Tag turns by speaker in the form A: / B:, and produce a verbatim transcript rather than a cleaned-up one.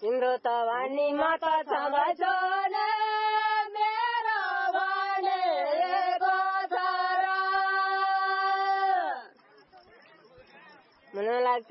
A: तिम्रो त भनी म त छँदैछु नै मेरो भनेको छ र मन लाग्छ